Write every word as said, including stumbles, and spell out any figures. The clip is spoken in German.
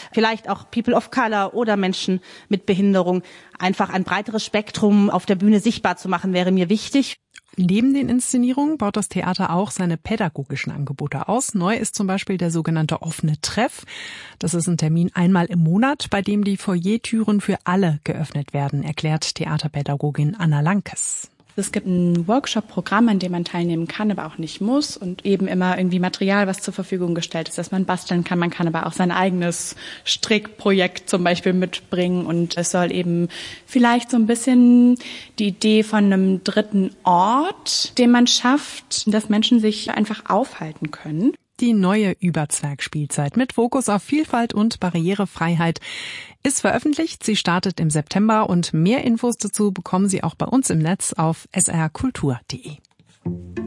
vielleicht auch People of Color oder Menschen mit Behinderung. Einfach ein breiteres Spektrum auf der Bühne sichtbar zu machen, wäre mir wichtig. Neben den Inszenierungen baut das Theater auch seine pädagogischen Angebote aus. Neu ist zum Beispiel der sogenannte offene Treff. Das ist ein Termin einmal im Monat, bei dem die Foyertüren für alle geöffnet werden, erklärt Theaterpädagogin Anna Lankes. Es gibt ein Workshop-Programm, an dem man teilnehmen kann, aber auch nicht muss und eben immer irgendwie Material, was zur Verfügung gestellt ist, dass man basteln kann. Man kann aber auch sein eigenes Strickprojekt zum Beispiel mitbringen und es soll eben vielleicht so ein bisschen die Idee von einem dritten Ort, den man schafft, dass Menschen sich einfach aufhalten können. Die neue Überzwerg-Spielzeit mit Fokus auf Vielfalt und Barrierefreiheit ist veröffentlicht. Sie startet im September und mehr Infos dazu bekommen Sie auch bei uns im Netz auf s r kultur punkt d e.